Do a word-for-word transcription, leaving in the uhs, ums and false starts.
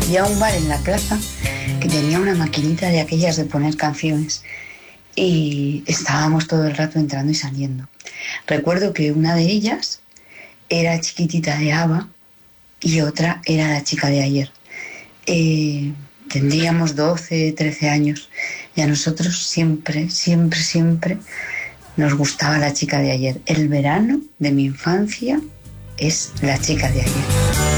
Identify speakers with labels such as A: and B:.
A: había un bar en la plaza que tenía una maquinita de aquellas de poner canciones y estábamos todo el rato entrando y saliendo. Recuerdo que una de ellas era Chiquitita de ABBA y otra era La chica de ayer. Eh, tendríamos doce, trece años y a nosotros siempre, siempre, siempre nos gustaba La chica de ayer. El verano de mi infancia es La chica de ayer.